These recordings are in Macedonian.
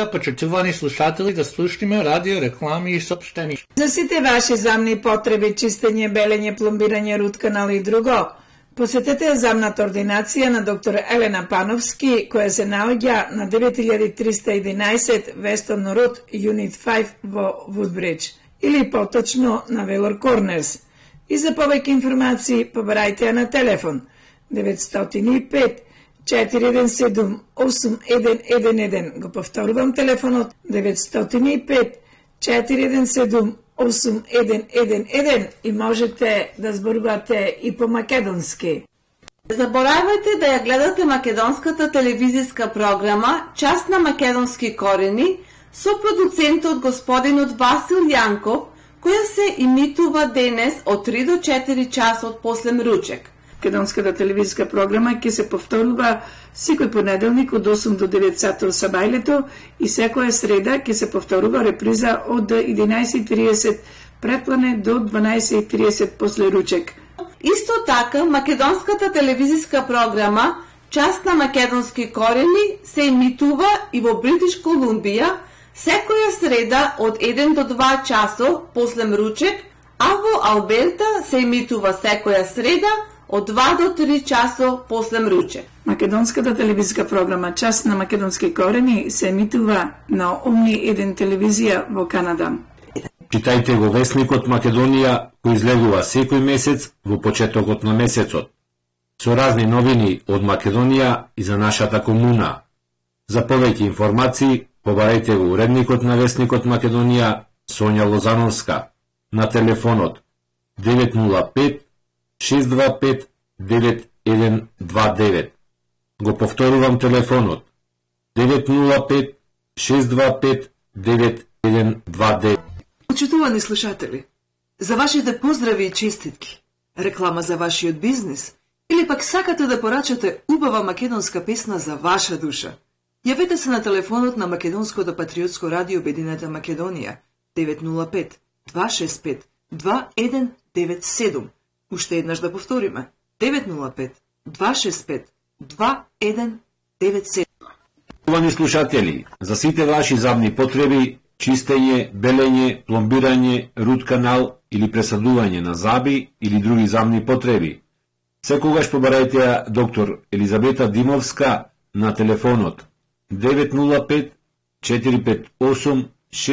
сега, почитувани слушатели, да слушнеме радио, реклами и съобщения. За сите ваши замни потреби, чистење, белење, пломбирање, рут канал и друго, посетете замната ординација на доктор Елена Пановски, која се наоѓа на 9311 Weston Road, Unit 5 во Woodbridge, или поточно на Велор Корнерс. И за повеќе информации побарајте ја на телефон 905 417 8111. Го повторувам телефонот 905 417 8111 и можете да зборувате и по македонски. Не заборавајте да ја гледате македонската телевизиска програма Час на македонски корени со продуцентот господинот Васил Јанков, која се имитува денес од 3 до 4 часот после мручек. Македонската телевизиска програма ќе се повторува секој понеделник од 8 до 9 сата сабајлето и секоја среда ќе се повторува реприза од 11:30 предплане до 12:30 после ручек. Исто така, македонската телевизиска програма Час на македонски корени се имитува и во Бритиш Колумбија секоја среда од 1 до 2 часо после мручек, а во Алберта се имитува секоја среда од 2 до 3 часо после мручек. Македонската телевизиска програма Час на македонски корени се емитува на Omni 1 телевизија во Канада. Читајте го весникот Македонија, кој излегува секој месец во почетокот на месецот, со разни новини од Македонија и за нашата комуна. За повеќе информации, побарајте го уредникот на весникот Македонија, Сонја Лозановска, на телефонот 905 625 9129. Го повторувам телефонот 905 625 9129. Почитувани слушатели, за вашите поздрави и честитки, реклама за вашиот бизнис или пак сакате да порачате убава македонска песна за ваша душа, јавете се на телефонот на Македонското патриотско радио Обединета Македонија 905 265 2197. Уште еднаш да повториме 905 265 2197. Уважаеми слушатели, за сите ваши забни потреби, чистење, белење, пломбирање, рут канал или пресадување на заби или други забни потреби, секогаш побарајте ја доктор Елизабета Димовска на телефонот 905 458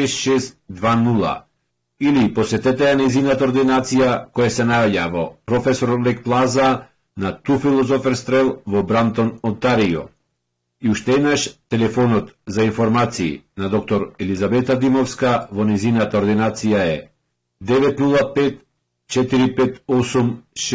6620 или посетете ја нејзината ординација која се наоѓа во Професор Лек Плаза на Ту Филозофер Стрел во Брамтон, Онтарио. И уште еднаш телефонот за информации на доктор Елизабета Димовска во нејзината ординација е 905 458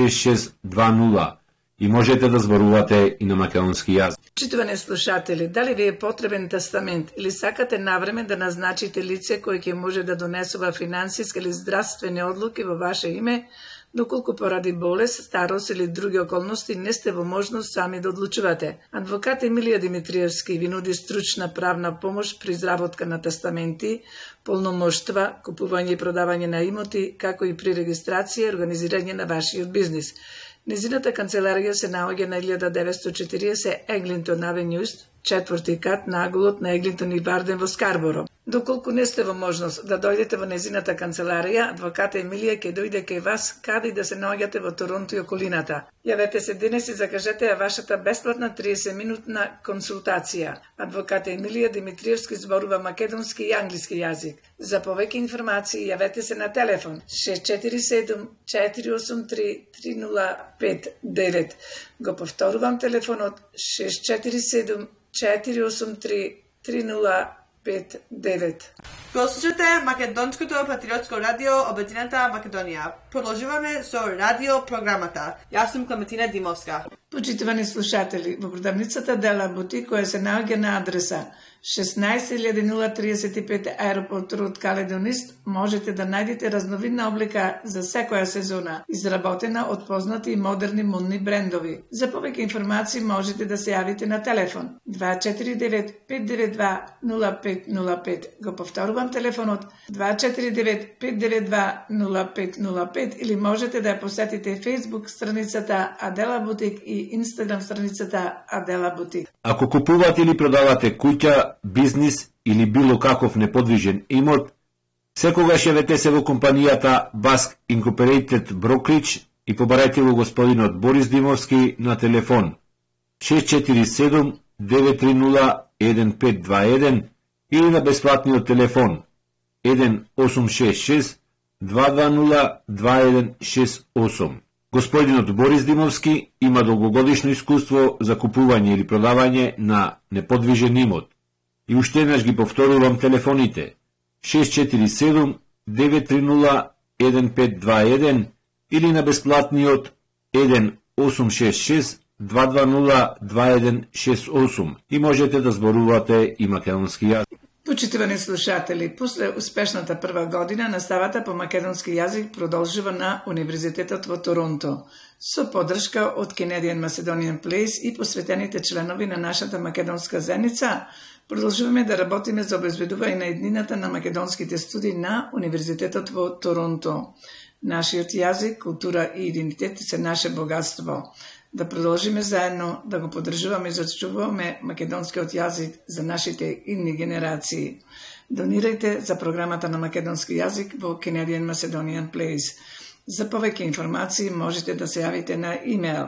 6620 и можете да зборувате и на македонски јазик. Читувани слушатели, дали ви е потребен тестамент или сакате навреме да назначите лице кој ќе може да донесува финансиски или здравствени одлуки во ваше име, доколку поради болест, старост или други околности не сте во можност сами да одлучувате. Адвокат Емилија Димитриевски ви нуди стручна правна помош при изработка на тестаменти, полномоштва, купување и продавање на имоти, како и при регистрација и организирање на вашиот бизнис. Незината канцеларија се наоѓа на 1940 Еглинтон Авенју, четврти кат на аголот на Еглинтон и Барден во Скарборо. Доколку не сте во можност да дојдете во незината канцеларија, адвоката Емилија ќе дојде кај вас каде и да се наоѓате во Торонто и околината. Јавете се денес и закажете ја вашата бесплатна 30-минутна консултација. Адвоката Емилија Димитриевски зборува македонски и англиски јазик. За повеќе информации јавете се на телефон 647 483 3059. Го повторувам телефонот 647 483 3059. Го слушате Македонското патриотско радио Обединета Македонија. Продолжуваме со радио програмата. Јас сум Клементина Димовска. Почитувани слушатели, во продавницата Дела Бутик, која се наоѓа на адреса 16035 Аеропорт Род Каледонист, можете да најдете разновидна облика за секоја сезона, изработена од познати и модерни модни брендови. За повеќе информации можете да се јавите на телефон 249 592 0505. Го повторувам телефонот 249 592 0505 или можете да ја посетите Facebook страницата Адела Бутик и Instagram страницата Адела Бутик. Ако купувате или продавате куќа, бизнис или било каков неподвижен имот, секогаш јавете се во компанијата Basque Incorporated Brokerage и побарајте го господинот Борис Димовски на телефон 647-930-1521 или на бесплатниот телефон 1-866-220-2168. Господинот Борис Димовски има долгогодишно искуство за купување или продавање на неподвижен имот. И уште еднаш ги повторувам телефоните 647-930-1521 или на бесплатниот 1-866-220-2168 и можете да зборувате и македонски јазик. Почитувани слушатели, после успешната прва година наставата по македонски јазик продолжува на Универзитетот во Торонто, со поддршка од Canadian Macedonian Place и посветените членови на нашата македонска заедница. Продолжуваме да работиме за обезбедување на еднината на македонските студии на Универзитетот во Торонто. Нашиот јазик, култура и идентитет се наше богатство. Да продолжиме заедно да го поддржуваме и зачуваме македонскиот јазик за нашите идни генерации. Донирајте за програмата на македонски јазик во Canadian Macedonian Place. За повеќе информации можете да се јавите на имейл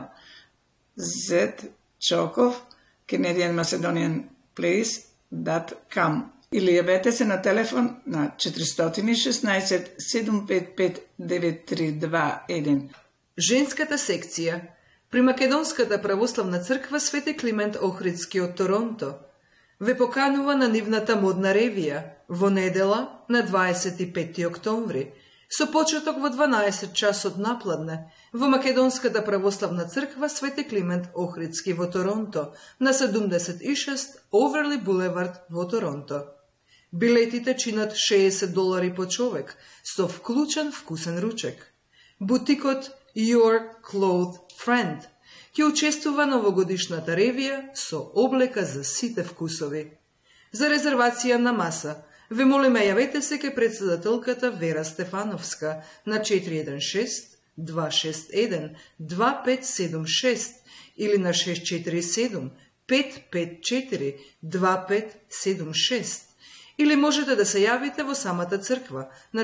zchokov@canadianmacedonianplace.com или јавете се на телефон на 416-755-932-1. Женската секција при Македонската православна црква Свети Климент Охридски од Торонто ве поканува на нивната модна ревија во недела на 25 октомври со почеток во 12 часот напладне во Македонската православна црква Свети Климент Охридски во Торонто на 76 Оверли булевард во Торонто. Билетите чинат $60 по човек со вклучен вкусен ручек. Бутикот Your Clothed Friend ќе учествува на овогодишната ревија со облека за сите вкусови. За резервација на маса ве молиме јавете се ке председателката Вера Стефановска на 416-261-2576 или на 647-554-2576 или можете да се јавите во самата црква на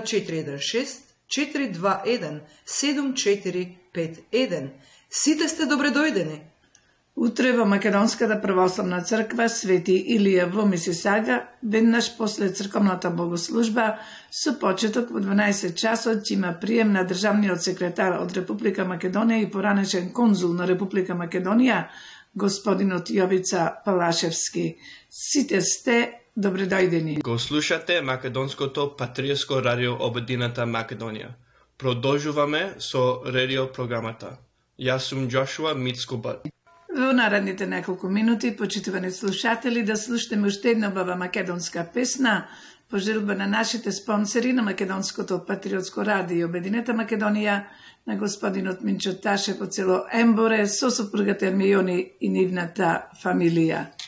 416-421-7451. Сите сте добре дојдени. Утре во Македонската православна црква Свети Илија во Мисисага, веднаш после црковната богослужба, со почеток во 12 часот ќе има прием на државниот секретар од Република Македонија и поранешен конзул на Република Македонија, господинот Јовица Палашевски. Сите сте добре дојдени. Го слушате Македонското патриотско радио Обединета Македонија. Продолжуваме со радио програмата. Јас сум Джошуа Мицкобат. Во наредните неколку минути, почитувани слушатели, да слушаме уште една убава македонска песна по желба на нашите спонсори на Македонското патриотско радио Обединета Македонија, на господинот Минчо Ташев од село Емборе, со сопругата Ермиони и нивната фамилија.